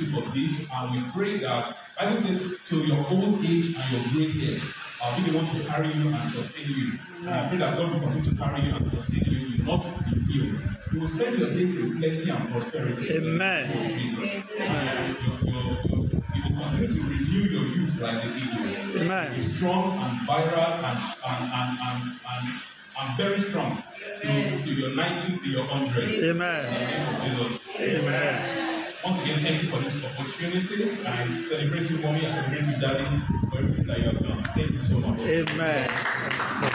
you for this, and we pray that, Bible says, till your old age and your gray hairs, we want to carry you and sustain you. And I pray that God will continue to carry you and sustain you. You will not be healed. You will spend your days in plenty and prosperity. Amen. Jesus. You will continue to renew your youth like the eagles. Amen. Be strong and viral and very strong to your 90s, to your 100s. Amen. Amen. Once again, thank you for this opportunity. I celebrate you, mommy. I celebrate you, daddy, for everything that you have done. Thank you so much. Amen.